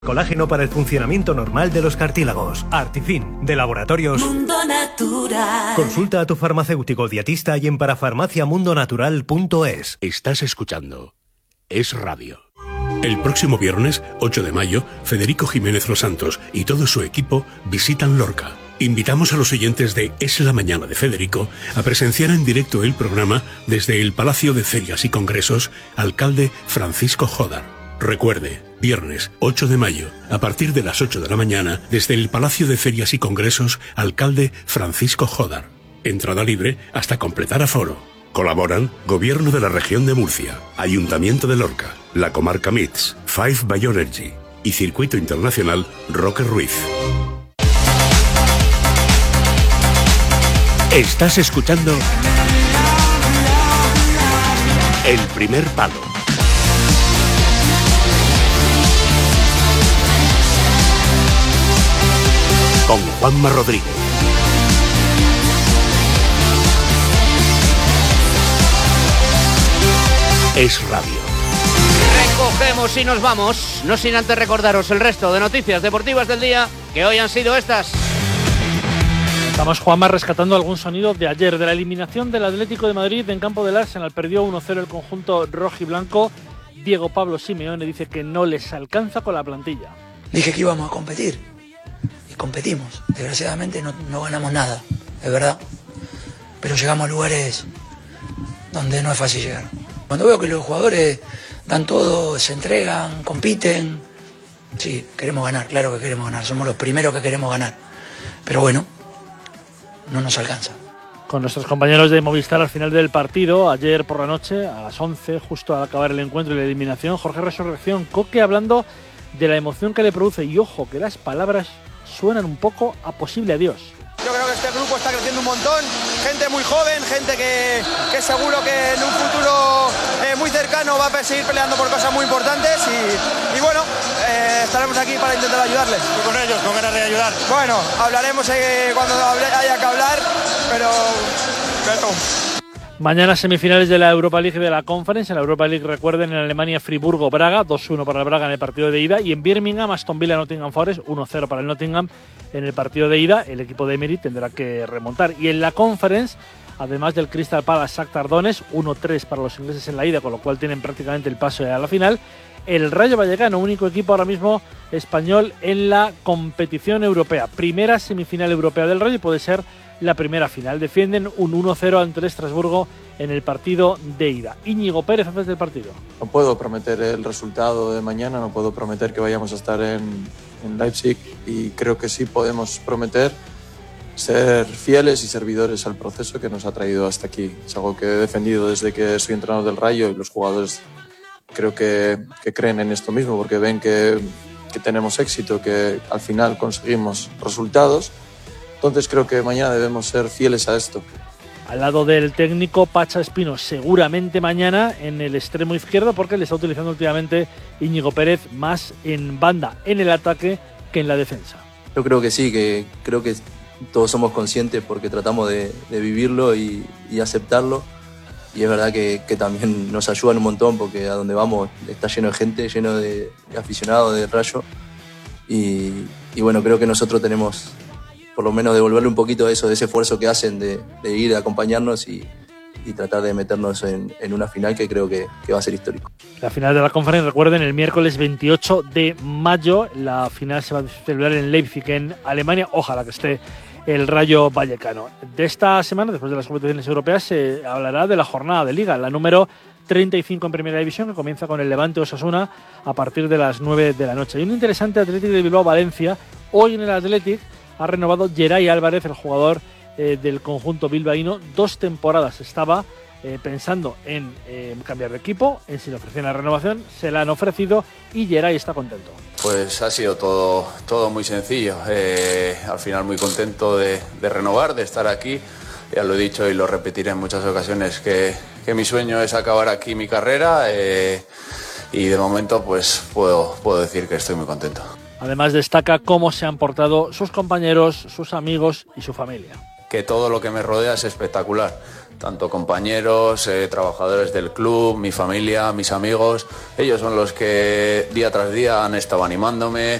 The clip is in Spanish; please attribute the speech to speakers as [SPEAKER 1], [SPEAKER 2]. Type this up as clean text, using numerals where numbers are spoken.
[SPEAKER 1] Colágeno para el funcionamiento normal de los cartílagos. Artifin, de Laboratorios
[SPEAKER 2] Mundo Natural.
[SPEAKER 1] Consulta a tu farmacéutico dietista y en parafarmaciamundonatural.es.
[SPEAKER 3] Estás escuchando Es Radio. El próximo viernes, 8 de mayo, Federico Jiménez Los Santos y todo su equipo visitan Lorca. Invitamos a los oyentes de Es la Mañana de Federico a presenciar en directo el programa desde el Palacio de Ferias y Congresos, alcalde Francisco Jodar. Recuerde, viernes 8 de mayo, a partir de las 8 de la mañana, desde el Palacio de Ferias y Congresos, alcalde Francisco Jodar. Entrada libre hasta completar aforo. Colaboran Gobierno de la Región de Murcia, Ayuntamiento de Lorca, la Comarca MITS, Five Bioenergy y Circuito Internacional Roque Ruiz. Estás escuchando El Primer Palo. Con Juanma Rodríguez. Es Radio.
[SPEAKER 4] Recogemos y nos vamos, no sin antes recordaros el resto de noticias deportivas del día, que hoy han sido estas.
[SPEAKER 5] Estamos, Juanma, rescatando algún sonido de ayer, de la eliminación del Atlético de Madrid en campo del Arsenal. Perdió 1-0 el conjunto rojiblanco. Diego Pablo Simeone dice que no les alcanza con la plantilla.
[SPEAKER 6] Dije que íbamos a competir y competimos. Desgraciadamente no ganamos nada, es verdad, pero llegamos a lugares donde no es fácil llegar. Cuando veo que los jugadores dan todo, se entregan, compiten, sí, queremos ganar, claro que queremos ganar, somos los primeros que queremos ganar, pero bueno, no nos alcanza.
[SPEAKER 5] Con nuestros compañeros de Movistar al final del partido, ayer por la noche, a las 11, justo al acabar el encuentro y la eliminación, Jorge Resurrección Coque hablando de la emoción que le produce, y ojo, que las palabras suenan un poco a posible adiós.
[SPEAKER 7] Yo creo que este grupo está creciendo un montón, gente muy joven, gente que seguro que en un futuro muy cercano va a seguir peleando por cosas muy importantes y bueno, estaremos aquí para intentar ayudarles.
[SPEAKER 8] Y con ellos, con ganas de ayudar.
[SPEAKER 7] Bueno, hablaremos cuando haya que hablar, pero...
[SPEAKER 5] Mañana semifinales de la Europa League y de la Conference. En la Europa League, recuerden, en Alemania, Friburgo-Braga, 2-1 para el Braga en el partido de ida. Y en Birmingham, Aston Villa-Nottingham Forest, 1-0 para el Nottingham en el partido de ida. El equipo de Emery tendrá que remontar. Y en la Conference, además del Crystal Palace-Shakhtar Donetsk, 1-3 para los ingleses en la ida, con lo cual tienen prácticamente el paso a la final. El Rayo Vallecano, único equipo ahora mismo español en la competición europea. Primera semifinal europea del Rayo y puede ser la primera final. Defienden un 1-0 ante el Estrasburgo en el partido de ida. Íñigo Pérez antes del partido.
[SPEAKER 9] No puedo prometer el resultado de mañana, no puedo prometer que vayamos a estar en Leipzig, y creo que sí podemos prometer ser fieles y servidores al proceso que nos ha traído hasta aquí. Es algo que he defendido desde que soy entrenador del Rayo, y los jugadores creo que creen en esto mismo, porque ven que tenemos éxito, que al final conseguimos resultados. Entonces creo que mañana debemos ser fieles a esto.
[SPEAKER 5] Al lado del técnico Pacha Espino, seguramente mañana en el extremo izquierdo, porque le está utilizando últimamente Íñigo Pérez más en banda, en el ataque, que en la defensa.
[SPEAKER 10] Yo creo que sí, que creo que todos somos conscientes porque tratamos de vivirlo y aceptarlo. Y es verdad que también nos ayudan un montón, porque a donde vamos está lleno de gente, lleno de aficionados del Rayo. Y bueno, creo que nosotros tenemos por lo menos devolverle un poquito de eso, de ese esfuerzo que hacen de ir a acompañarnos y tratar de meternos en una final que creo que va a ser histórico.
[SPEAKER 5] La final de la Conference, recuerden, el miércoles 28 de mayo. La final se va a celebrar en Leipzig, en Alemania. Ojalá que esté el Rayo Vallecano. De esta semana, después de las competiciones europeas, se hablará de la jornada de Liga, la número 35 en Primera División, que comienza con el Levante Osasuna a partir de las 9 de la noche. Y un interesante Athletic de Bilbao-Valencia. Hoy en el Athletic ha renovado Geray Álvarez, el jugador del conjunto bilbaíno. 2 temporadas estaba pensando en cambiar de equipo, en si le ofrecían la renovación, se la han ofrecido y Geray está contento.
[SPEAKER 11] Pues ha sido todo muy sencillo, al final muy contento de renovar, de estar aquí. Ya lo he dicho y lo repetiré en muchas ocasiones que mi sueño es acabar aquí mi carrera y de momento pues puedo decir que estoy muy contento.
[SPEAKER 5] Además destaca cómo se han portado sus compañeros, sus amigos y su familia.
[SPEAKER 11] que todo lo que me rodea es espectacular. Tanto compañeros, trabajadores del club, mi familia, mis amigos, ellos son los que día tras día han estado animándome,